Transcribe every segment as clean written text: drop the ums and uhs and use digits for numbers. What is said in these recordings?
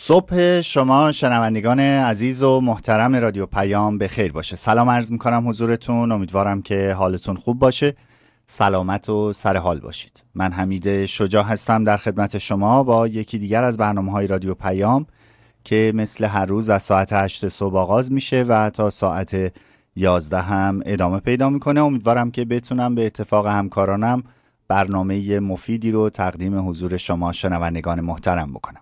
صبح شما شنوندگان عزیز و محترم رادیو پیام به خیر باشه. سلام عرض میکنم حضورتون. امیدوارم که حالتون خوب باشه، سلامت و سر حال باشید. من حمید شجاع هستم در خدمت شما با یکی دیگر از برنامه‌های رادیو پیام که مثل هر روز از ساعت 8 صبح آغاز میشه و تا ساعت 11 هم ادامه پیدا میکنه. امیدوارم که بتونم به اتفاق همکارانم برنامه مفیدی رو تقدیم حضور شما شنوندگان محترم بکنم.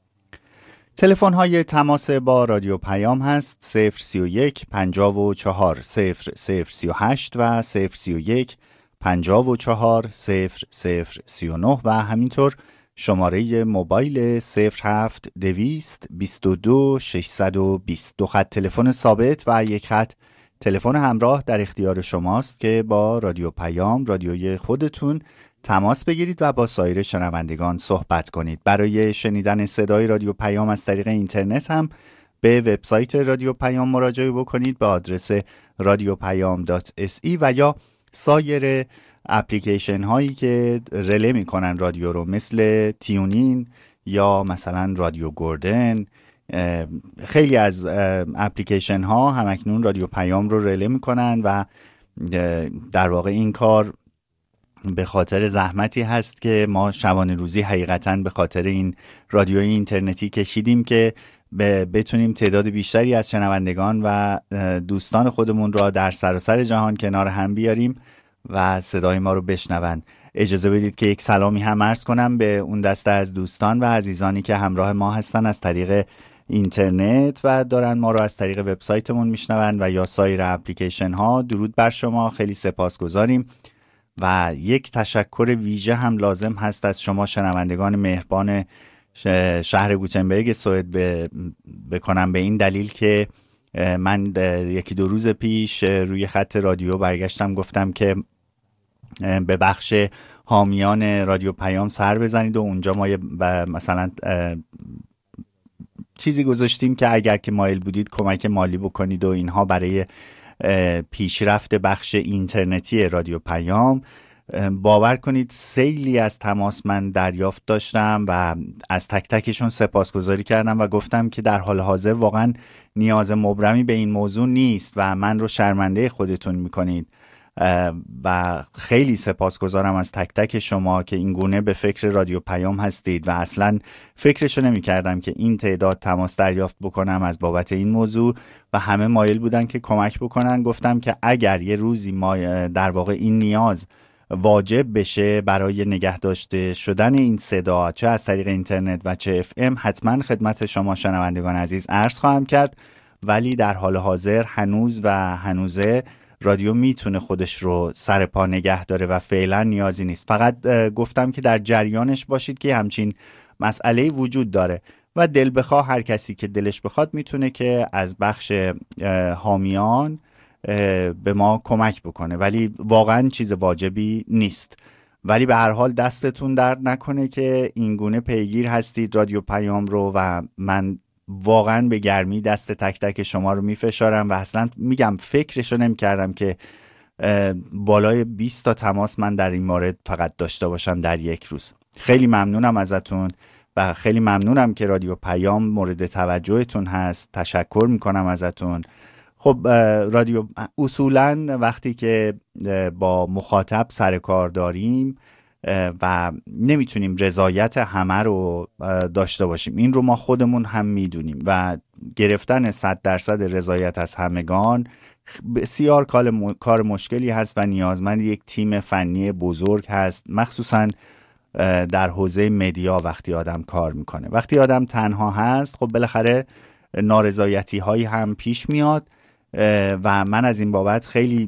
تلفن های تماس با رادیو پیام هست 031 54 0038 و 031 54 0039 و همینطور شماره موبایل 07 200 22 620. دو خط تلفن ثابت و یک خط تلفن همراه در اختیار شماست که با رادیو پیام، رادیوی خودتون، تماس بگیرید و با سایر شنوندگان صحبت کنید. برای شنیدن صدای رادیو پیام از طریق اینترنت هم به وبسایت رادیو پیام مراجعه بکنید به آدرس radiopayam.se و یا سایر اپلیکیشن هایی که رله میکنن رادیو رو، مثل تیونین یا مثلا رادیو گوردن. خیلی از اپلیکیشن ها همکنون رادیو پیام رو رله میکنن و در واقع این کار به خاطر زحمتی هست که ما شبانه روزی حقیقتاً به خاطر این رادیوی اینترنتی کشیدیم که بتونیم تعداد بیشتری از شنوندگان و دوستان خودمون را در سراسر جهان کنار هم بیاریم و صدای ما رو بشنون. اجازه بدید که یک سلامی هم عرض کنم به اون دسته از دوستان و عزیزانی که همراه ما هستن از طریق اینترنت و دارن ما رو از طریق وبسایتمون میشنون و یا سایر اپلیکیشن ها. درود بر شما، خیلی سپاسگزاریم و یک تشکر ویژه هم لازم هست از شما شنوندگان مهربان شهر گوتنبرگ سوئد بکنم، به این دلیل که من یکی دو روز پیش روی خط رادیو برگشتم گفتم که به بخش حامیان رادیو پیام سر بزنید و اونجا ما مثلا چیزی گذاشتیم که اگر که مایل بودید کمک مالی بکنید و اینها برای پیشرفت بخش اینترنتی رادیو پیام. باور کنید سیلی از تماس من دریافت داشتم و از تک تکشون سپاسگزاری کردم و گفتم که در حال حاضر واقعا نیاز مبرمی به این موضوع نیست و من رو شرمنده خودتون میکنید و خیلی سپاسگزارم از تک تک شما که این گونه به فکر رادیو پیام هستید و اصلا فکرشو نمی کردم که این تعداد تماس دریافت بکنم از بابت این موضوع و همه مایل بودن که کمک بکنن. گفتم که اگر یه روزی ما در واقع این نیاز واجب بشه برای نگه داشته شدن این صدا، چه از طریق اینترنت و چه اف ام، حتما خدمت شما شنوندگان عزیز عرض خواهم کرد. ولی در حال حاضر هنوزه رادیو میتونه خودش رو سر پا نگه داره و فعلا نیازی نیست. فقط گفتم که در جریانش باشید که همچین مسئله‌ای وجود داره و دل بخواه هر کسی که دلش بخواد میتونه که از بخش حامیان به ما کمک بکنه، ولی واقعا چیز واجبی نیست. ولی به هر حال دستتون درد نکنه که این گونه پیگیر هستید رادیو پیام رو و من واقعا به گرمی دست تک تک شما رو میفشارم و اصلا میگم فکرشو نمی کردم که بالای 20 تا تماس من در این مورد فقط داشته باشم در یک روز. خیلی ممنونم ازتون و خیلی ممنونم که رادیو پیام مورد توجهتون هست. تشکر میکنم ازتون. خب رادیو اصولا وقتی که با مخاطب سر کار داریم و نمیتونیم رضایت همه رو داشته باشیم، این رو ما خودمون هم میدونیم و گرفتن 100% رضایت از همگان بسیار کار مشکلی هست و نیازمند یک تیم فنی بزرگ هست، مخصوصا در حوزه مدیا. وقتی آدم کار میکنه، وقتی آدم تنها هست، خب بالاخره نارضایتی هایی هم پیش میاد و من از این بابت خیلی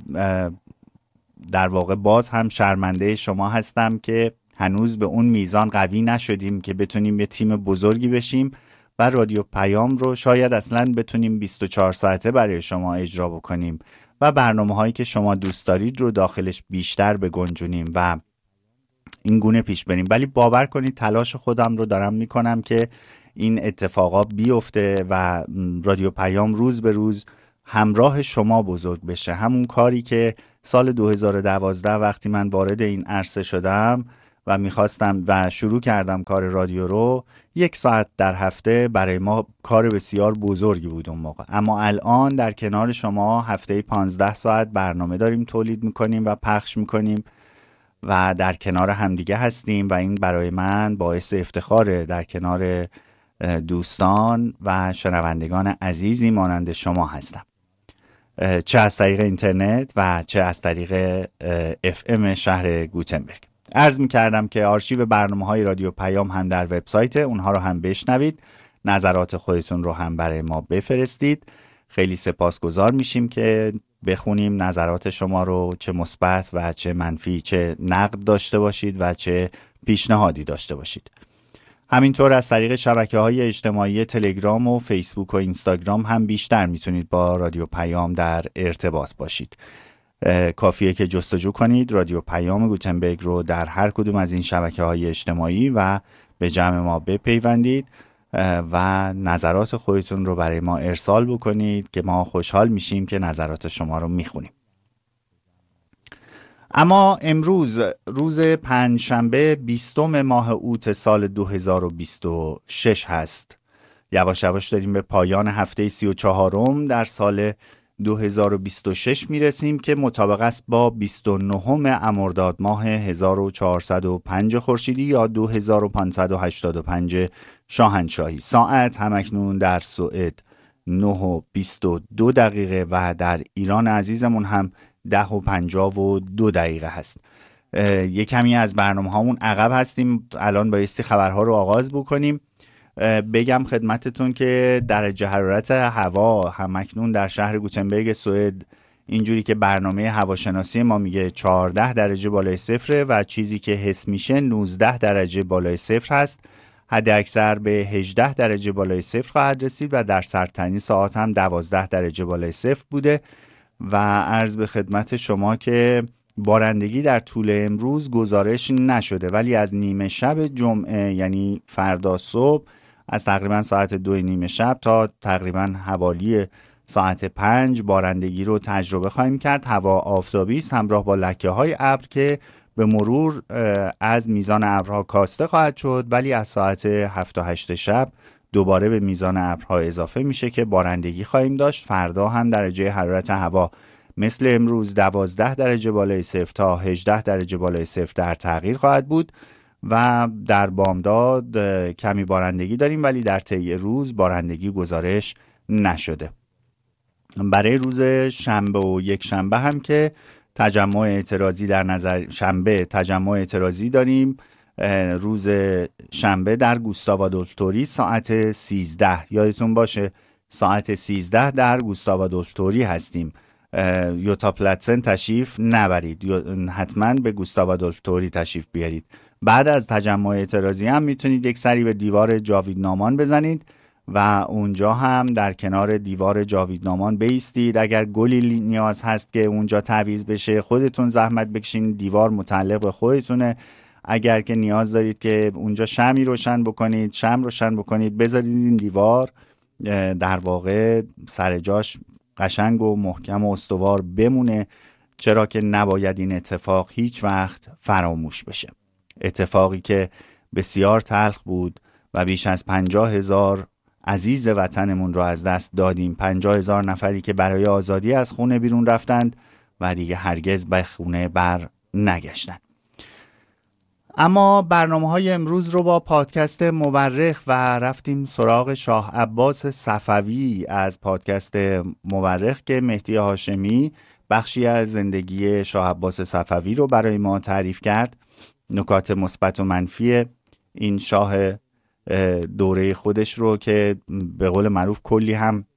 در واقع باز هم شرمنده شما هستم که هنوز به اون میزان قوی نشدیم که بتونیم یه تیم بزرگی بشیم و رادیو پیام رو شاید اصلا بتونیم 24 ساعته برای شما اجرا بکنیم و برنامه هایی که شما دوست دارید رو داخلش بیشتر بگنجونیم و این گونه پیش بریم. ولی باور کنید تلاش خودم رو دارم میکنم که این اتفاقا بیفته و رادیو پیام روز به روز همراه شما بزرگ بشه. همون کاری که سال 2012 وقتی من وارد این عرصه شدم و میخواستم و شروع کردم کار رادیو رو، 1 ساعت در هفته برای ما کار بسیار بزرگی بود اون موقع. اما الان در کنار شما هفته 15 ساعت برنامه داریم تولید میکنیم و پخش میکنیم و در کنار همدیگه هستیم و این برای من باعث افتخاره در کنار دوستان و شنوندگان عزیزی مانند شما هستم، چه از طریق اینترنت و چه از طریق FM شهر گوتنبرگ. عرض می کردم که آرشیو برنامه‌های رادیو پیام هم در وبسایت، اونها رو هم بشنوید، نظرات خودتون رو هم برای ما بفرستید. خیلی سپاسگزار میشیم که بخونیم نظرات شما رو، چه مثبت و چه منفی، چه نقد داشته باشید و چه پیشنهادی داشته باشید. همینطور از طریق شبکه‌های اجتماعی تلگرام و فیسبوک و اینستاگرام هم بیشتر میتونید با رادیو پیام در ارتباط باشید. کافیه که جستجو کنید رادیو پیام گوتنبرگ رو در هر کدوم از این شبکه‌های اجتماعی و به جمع ما بپیوندید و نظرات خودتون رو برای ما ارسال بکنید که ما خوشحال میشیم که نظرات شما رو میخونیم. اما امروز روز پنجشنبه 20 ماه اوت سال 2026 هست. یواش یواش داریم به پایان هفته 34م در سال 2026 میرسیم که مطابق است با 29 مرداد ماه 1405 خورشیدی یا 2585 شاهنشاهی. ساعت همکنون در سوئد 9:22 و در ایران عزیزمون هم 10:52 هست. یک کمی از برنامه هامون عقب هستیم. الان بایستی خبرها رو آغاز بکنیم. بگم خدمتتون که درجه حرارت هوا همکنون در شهر گوتنبرگ سوئد اینجوری که برنامه هواشناسی ما میگه 14 درجه بالای صفره و چیزی که حس میشه 19 درجه بالای صفر هست. حد اکثر به 18 درجه بالای صفر خواهد رسید و در سردترین ساعت هم 12 درجه بالای صفر بوده. و عرض به خدمت شما که بارندگی در طول امروز گزارش نشده، ولی از نیمه شب جمعه یعنی فردا صبح از تقریبا ساعت 2 نیمه شب تا تقریبا حوالی ساعت 5 بارندگی رو تجربه خواهیم کرد. هوا آفتابی است همراه با لکه های ابر که به مرور از میزان ابرها کاسته خواهد شد، ولی از ساعت 7 تا 8 شب دوباره به میزان ابرها اضافه میشه که بارندگی خواهیم داشت. فردا هم درجه حرارت هوا مثل امروز 12 درجه بالای صفر تا 18 درجه بالای صفر در تغییر خواهد بود و در بامداد کمی بارندگی داریم، ولی در طی روز بارندگی گزارش نشده. برای روز شنبه و یک شنبه هم که تجمع اعتراضی در نظر، شنبه تجمع اعتراضی داریم. روز شنبه در گوستاو آدولف ساعت 13، یادتون باشه ساعت 13 در گوستاو آدولف هستیم. یوتا پلاتسن تشریف نبرید، حتما به گوستاو آدولف تشریف بیارید. بعد از تجمع اعتراضی هم میتونید یک سری به دیوار جاویدنامان بزنید و اونجا هم در کنار دیوار جاویدنامان بایستید. اگر گلی نیاز هست که اونجا تعویض بشه خودتون زحمت بکشین، دیوار متعلق به خودتونه. اگر که نیاز دارید که اونجا شمعی روشن بکنید، شمع روشن بکنید، بذارید این دیوار در واقع سر جاش قشنگ و محکم و استوار بمونه، چرا که نباید این اتفاق هیچ وقت فراموش بشه. اتفاقی که بسیار تلخ بود و بیش از 50,000 عزیز وطنمون رو از دست دادیم. 50,000 نفری که برای آزادی از خونه بیرون رفتند و دیگه هرگز به خونه بر نگشتند. اما برنامه‌های امروز رو با پادکست مورخ و رفتیم سراغ شاه عباس صفوی از پادکست مورخ که مهدی هاشمی بخشی از زندگی شاه عباس صفوی رو برای ما تعریف کرد. نکات مثبت و منفی این شاه دوره خودش رو که به قول معروف کلی هم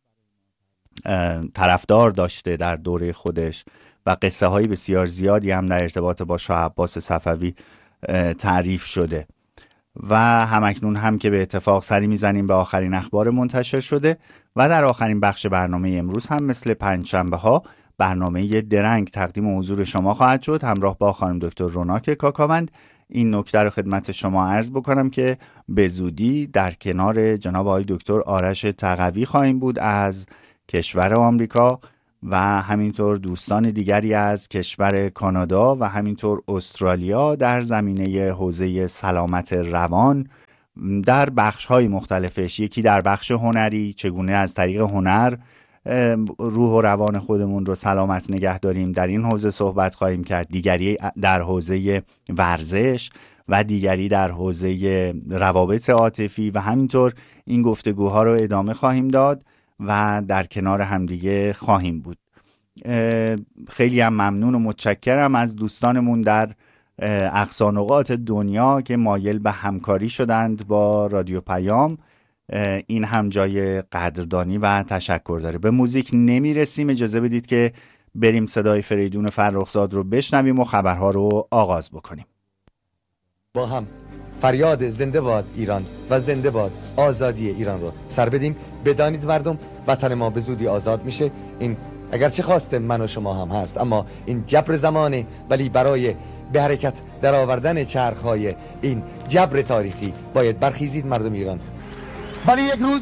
طرفدار داشته در دوره خودش و قصه های بسیار زیادی هم در ارتباط با شاه عباس صفوی تعریف شده و همکنون هم که به اتفاق سری میزنیم به آخرین اخبار منتشر شده. و در آخرین بخش برنامه امروز هم مثل پنجشنبه ها برنامه درنگ تقدیم حضور شما خواهد شد همراه با خانم دکتر روناک کاکاوند. این نکته رو خدمت شما عرض بکنم که به زودی در کنار جناب آقای دکتر آرش تقوی خواهیم بود از کشور آمریکا و همینطور دوستان دیگری از کشور کانادا و همینطور استرالیا در زمینه حوزه سلامت روان در بخش‌های مختلفش. یکی در بخش هنری، چگونه از طریق هنر روح و روان خودمون رو سلامت نگه داریم، در این حوزه صحبت خواهیم کرد. دیگری در حوزه ورزش و دیگری در حوزه روابط عاطفی و همینطور این گفتگوها رو ادامه خواهیم داد و در کنار همدیگه خواهیم بود. خیلی هم ممنون و متشکرم از دوستانمون در اقصا نقاط دنیا که مایل به همکاری شدند با رادیو پیام. این هم جای قدردانی و تشکر داره. به موزیک نمیرسیم، اجازه بدید که بریم صدای فریدون فرخزاد رو بشنویم و خبرها رو آغاز بکنیم. با هم فریاد زنده باد ایران و زنده باد آزادی ایران رو سر بدیم. بدانید مردم، وطن ما به زودی آزاد میشه. این اگرچه خواست من و شما هم هست، اما این جبر زمانه، ولی برای به حرکت در آوردن چرخهای این جبر تاریخی باید برخیزید مردم ایران. ولی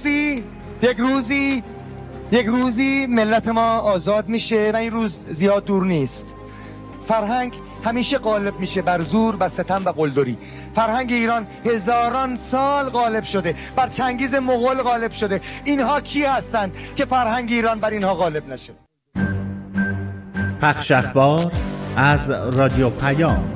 یک روزی ملت ما آزاد میشه و این روز زیاد دور نیست. فرهنگ همیشه غالب میشه بر زور و ستم و قلدری. فرهنگ ایران هزاران سال غالب شده، بر چنگیز مغول غالب شده. اینها کی هستند که فرهنگ ایران بر اینها غالب نشه؟ پخش اخبار از رادیو پیام.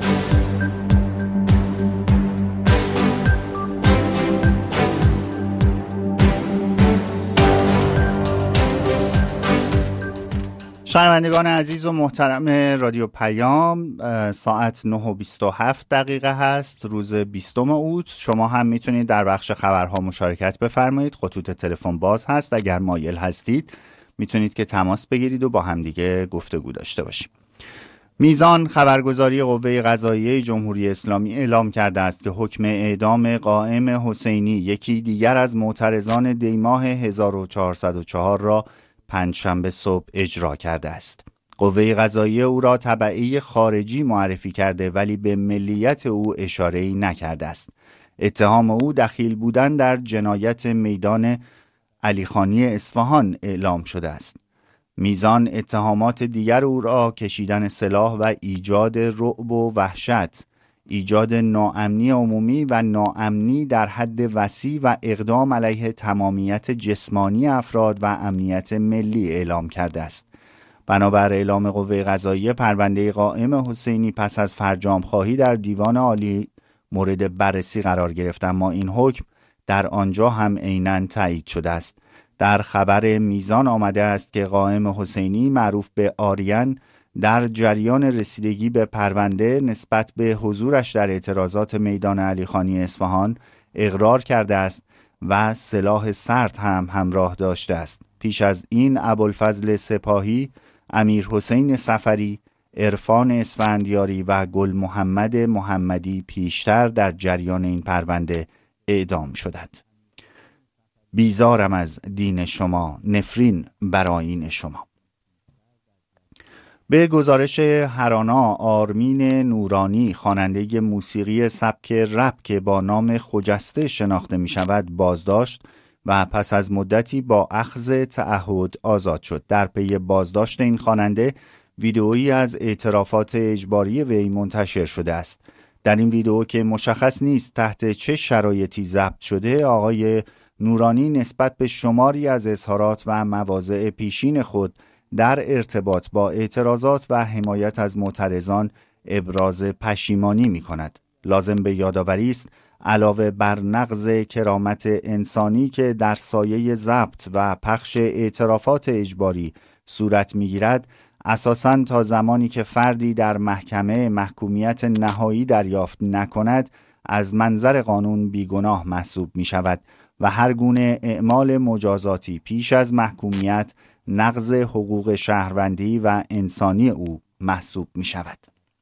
شنوندگان عزیز و محترم رادیو پیام، ساعت 9:27 هست، روز 20 اوت. شما هم میتونید در بخش خبرها مشارکت بفرمایید. خطوط تلفن باز هست، اگر مایل هستید میتونید که تماس بگیرید و با همدیگه گفتگو داشته باشیم. میزان خبرگزاری قوه قضاییه جمهوری اسلامی اعلام کرده است که حکم اعدام قائم حسینی، یکی دیگر از معترضان دیماه 1404 را پنجشنبه صبح اجرا کرده است. قوه قضاییه او را تبعی خارجی معرفی کرده ولی به ملیت او اشاره‌ای نکرده است. اتهام او دخیل بودن در جنایت میدان علیخانی اصفهان اعلام شده است. میزان اتهامات دیگر او را کشیدن سلاح و ایجاد رعب و وحشت، ایجاد ناامنی عمومی و ناامنی در حد وسیع و اقدام علیه تمامیت جسمانی افراد و امنیت ملی اعلام کرده است. بنابر اعلام قوه قضاییه، پرونده قائم حسینی پس از فرجام‌خواهی در دیوان عالی مورد بررسی قرار گرفت، اما این حکم در آنجا هم عیناً تایید شده است. در خبر میزان آمده است که قائم حسینی، معروف به آریان، در جریان رسیدگی به پرونده نسبت به حضورش در اعتراضات میدان علیخانی اصفهان اقرار کرده است و سلاح سرد هم همراه داشته است. پیش از این ابوالفضل سپاهی، امیر حسین صفری، عرفان اسفندیاری و گل محمد محمدی پیشتر در جریان این پرونده اعدام شدند. بیزارم از دین شما، نفرین بر آیین شما. به گزارش هرانا، آرمین نورانی، خواننده موسیقی سبک رپ که با نام خجسته شناخته می شود، بازداشت و پس از مدتی با اخذ تعهد آزاد شد. در پی بازداشت این خواننده، ویدئویی از اعترافات اجباری وی منتشر شده است. در این ویدئو که مشخص نیست تحت چه شرایطی ضبط شده، آقای نورانی نسبت به شماری از اظهارات و مواضع پیشین خود در ارتباط با اعتراضات و حمایت از معترضان ابراز پشیمانی می کند. لازم به یادآوری است علاوه بر نقض کرامت انسانی که در سایه ضبط و پخش اعترافات اجباری صورت می گیرد، اساساً تا زمانی که فردی در محکمه محکومیت نهایی دریافت نکند از منظر قانون بیگناه محسوب می شود و هر گونه اعمال مجازاتی پیش از محکومیت نقض حقوق شهروندی و انسانی او محسوب می شود.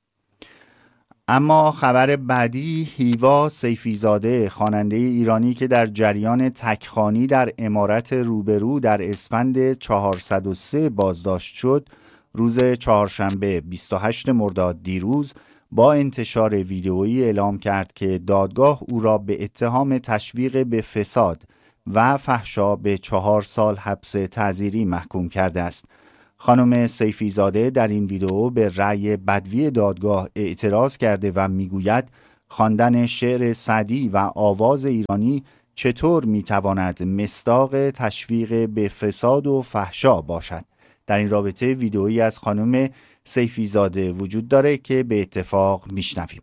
اما خبر بعدی، هیوا سیفیزاده، خواننده ایرانی که در جریان تکخوانی در عمارت روبرو در اسفند 403 بازداشت شد، روز چهارشنبه 28 مرداد دیروز با انتشار ویدئویی اعلام کرد که دادگاه او را به اتهام تشویق به فساد و فحشا به 4 سال حبس تعزیری محکوم کرده است. خانم سیفی زاده در این ویدئو به رأی بدوی دادگاه اعتراض کرده و میگوید خواندن شعر سعدی و آواز ایرانی چطور میتواند مصداق تشویق به فساد و فحشا باشد. در این رابطه ویدئویی از خانم سیفی زاده وجود داره که به اتفاق میشنویم.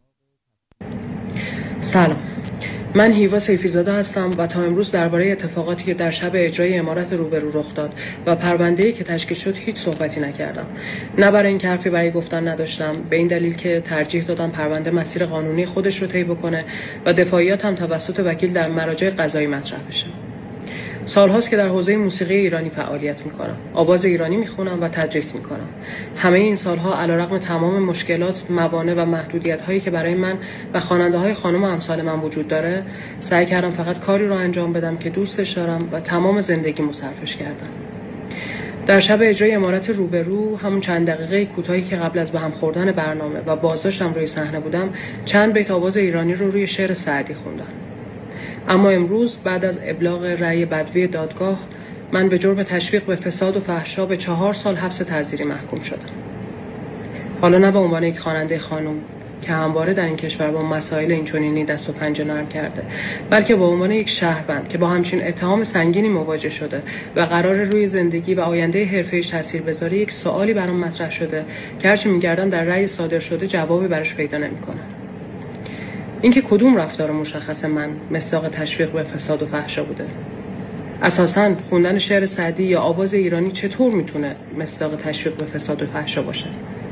سلام، من هیوا سیفی زاده هستم و تا امروز درباره اتفاقاتی که در شب اجرای امارت روبرو رخ داد و پرونده‌ای که تشکیل شد هیچ صحبتی نکردم. نه برای این حرفی برای گفتن نداشتم، به این دلیل که ترجیح دادم پرونده مسیر قانونی خودش رو طی بکنه و دفاعیات هم توسط وکیل در مراجع قضایی مطرح بشه. سالهاست که در حوزه موسیقی ایرانی فعالیت میکنم. آواز ایرانی میخونم و تدریس میکنم. همه این سالها علیرغم تمام مشکلات، موانع و محدودیت‌هایی که برای من و خواننده‌های خانم و امثال من وجود داره، سعی کردم فقط کاری رو انجام بدم که دوستش دارم و تمام زندگیمو صرفش کردم. در شب اجرای امارت روبرو، همون چند دقیقه کوتاهی که قبل از به هم خوردن برنامه و بازداشتم روی صحنه بودم، چند بیت آواز ایرانی رو روی شعر سعدی خوندم. اما امروز بعد از ابلاغ رأی بدوی دادگاه، من به جرم تشویق به فساد و فحشا به 4 سال حبس تعزیری محکوم شدم. حالا نه به عنوان یک خواننده خانم که همواره در این کشور با مسائل اینچنینی دست و پنجه نرم کرده، بلکه به عنوان یک شهروند که با همچین اتهام سنگینی مواجه شده و قرار روی زندگی و آینده حرفه‌ایش تاثیر بذاره، یک سوالی برام مطرح شده که هرچی می‌گردم در رأی صادر شده جوابی براش پیدا نمی‌کنم. اینکه کدوم رفتار مشخص من مصداق تشویق به فساد و فحشا بوده؟ اساساً خوندن شعر سعدی یا آواز ایرانی چطور میتونه مصداق تشویق به فساد و فحشا باشه؟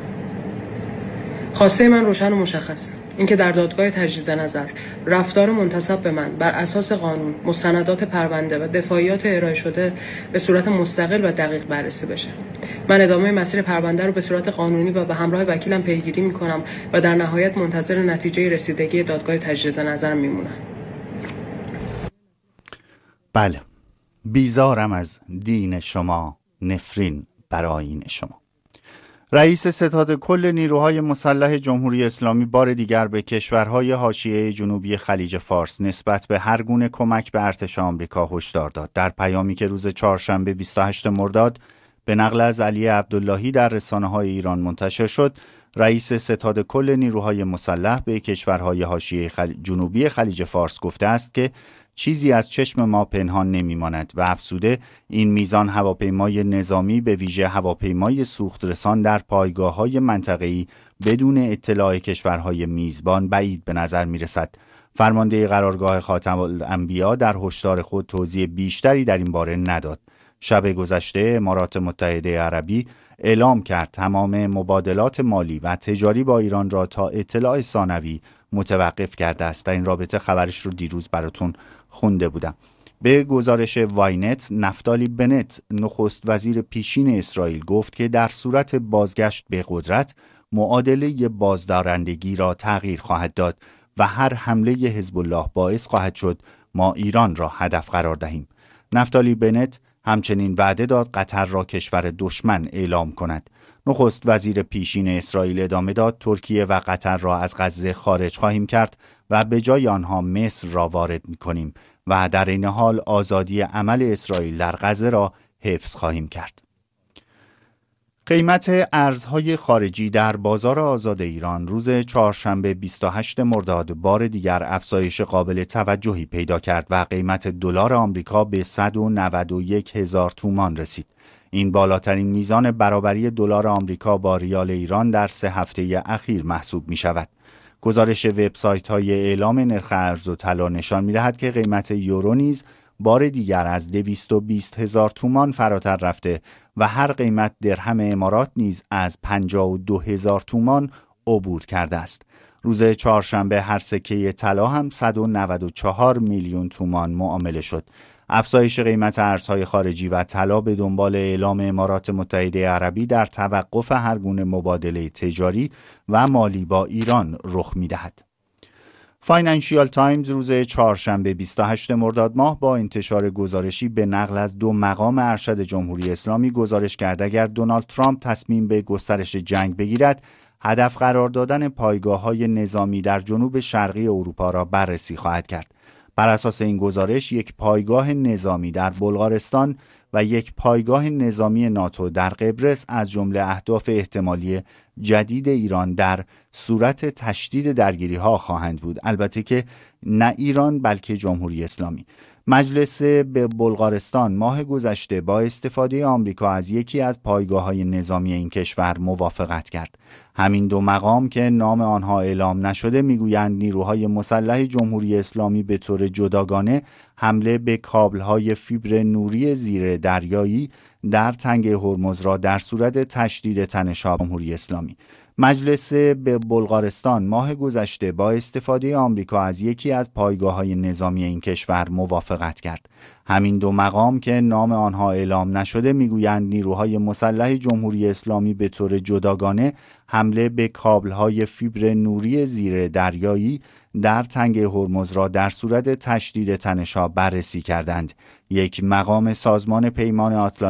خواسته من روشن و مشخصه. اینکه در دادگاه تجدید نظر رفتار منتسب به من بر اساس قانون، مستندات پرونده و دفاعیات ارائه شده به صورت مستقل و دقیق بررسی بشه. من ادامه مسیر پرونده رو به صورت قانونی و به همراه وکیلم پیگیری میکنم و در نهایت منتظر نتیجه رسیدگی دادگاه تجدید نظر میمونم. بله، بیزارم از دین شما، نفرین بر آیین شما. رئیس ستاد کل نیروهای مسلح جمهوری اسلامی بار دیگر به کشورهای حاشیه جنوبی خلیج فارس نسبت به هر گونه کمک به ارتش آمریکا هشدار داد. در پیامی که روز چهارشنبه 28 مرداد به نقل از علی عبداللهی در رسانه‌های ایران منتشر شد، رئیس ستاد کل نیروهای مسلح به کشورهای حاشیه جنوبی خلیج فارس گفته است که چیزی از چشم ما پنهان نمی‌ماند و افزوده این میزان هواپیمای نظامی به ویژه هواپیمای سوخترسان در پایگاه‌های منطقه‌ای بدون اطلاع کشورهای میزبان بعید به نظر می‌رسد. فرمانده قرارگاه خاتم الانبیا در هشدار خود توضیح بیشتری در این باره نداد. شب گذشته امارات متحده عربی اعلام کرد تمام مبادلات مالی و تجاری با ایران را تا اطلاع ثانوی متوقف کرده است. در این رابطه خبرش رو دیروز براتون خونده بودم. به گزارش واینت، نفتالی بنت نخست وزیر پیشین اسرائیل گفت که در صورت بازگشت به قدرت معادله بازدارندگی را تغییر خواهد داد و هر حمله حزب الله باعث خواهد شد ما ایران را هدف قرار دهیم. نفتالی بنت همچنین وعده داد قطر را کشور دشمن اعلام کند. نخست وزیر پیشین اسرائیل ادامه داد ترکیه و قطر را از غزه خارج خواهیم کرد و به جای آنها مصر را وارد می‌کنیم و در این حال آزادی عمل اسرائیل در غزه را حفظ خواهیم کرد. قیمت ارزهای خارجی در بازار آزاد ایران روز چهارشنبه 28 مرداد بار دیگر افزایش قابل توجهی پیدا کرد و قیمت دلار آمریکا به 191,000 تومان رسید. این بالاترین میزان برابری دلار آمریکا با ریال ایران در 3 هفته اخیر محسوب می شود. گزارش وبسایت‌های اعلام نرخ ارز و طلا نشان می‌دهد که قیمت یورو نیز بار دیگر از 220,000 تومان فراتر رفته و هر قیمت درهم امارات نیز از 52,000 تومان عبور کرده است. روز چهارشنبه هر سکه طلا هم 194 میلیون تومان معامله شد. افزایش قیمت ارزهای خارجی و طلا به دنبال اعلام امارات متحده عربی در توقف هر گونه مبادله تجاری و مالی با ایران رخ می‌دهد. فاینانشیال تایمز روز چهارشنبه 28 مرداد ماه با انتشار گزارشی به نقل از 2 مقام ارشد جمهوری اسلامی گزارش کرد اگر دونالد ترامپ تصمیم به گسترش جنگ بگیرد، هدف قرار دادن پایگاه‌های نظامی در جنوب شرقی اروپا را بررسی خواهد کرد. بر اساس این گزارش یک پایگاه نظامی در بلغارستان و یک پایگاه نظامی ناتو در قبرس از جمله اهداف احتمالی جدید ایران در صورت تشدید درگیری‌ها خواهند بود. البته که نه ایران بلکه جمهوری اسلامی. مجلس به بلغارستان ماه گذشته با استفاده آمریکا از یکی از پایگاه‌های نظامی این کشور موافقت کرد. همین دو مقام که نام آنها اعلام نشده میگویند نیروهای مسلح جمهوری اسلامی به طور جداگانه حمله به کابل‌های فیبر نوری زیر دریایی در تنگه هرمز را در صورت تشدید تنش جمهوری اسلامی. مجلس به بلغارستان ماه گذشته با استفاده آمریکا از یکی از پایگاه‌های نظامی این کشور موافقت کرد. همین دو مقام که نام آنها اعلام نشده میگویند نیروهای مسلح جمهوری اسلامی به طور جداگانه حمله به کابل‌های فیبر نوری زیر دریایی در تنگه هرمز را در صورت تشدید تنش‌ها بررسی کردند. یک مقام سازمان پیمان آتلانتیک